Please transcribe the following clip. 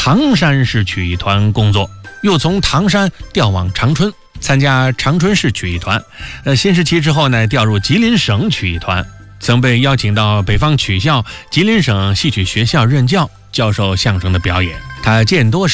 唐山市曲艺团工作，又从唐山调往长春，参加长春市曲艺团。新时期之后呢，调入吉林省曲艺团，曾被邀请到北方曲校吉林省戏曲学校任教，教授相声的表演。他见多识